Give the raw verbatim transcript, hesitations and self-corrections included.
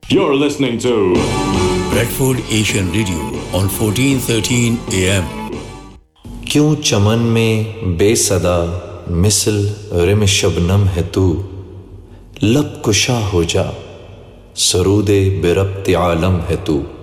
You're listening to Bradford Asian Radio on fourteen thirteen A M. क्यों चमन में बेसदा मिसल rim Shabnam है तू, लब कुशा हो जा सरूदे बिरब्त आलम है तू।